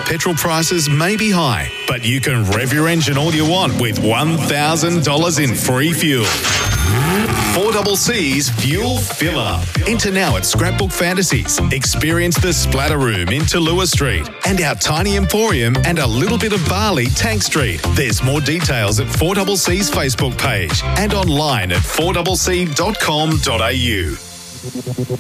petrol prices may be high, but you can rev your engine all you want with $1,000 in free fuel. 4CC's Fuel Fill Up. Enter now at Scrapbook Fantasies. Experience the Splatter Room in Tallulah Street and our tiny emporium and a little bit of barley Tank Street. There's more details at 4CC's Facebook page and online at 4cc.com.au.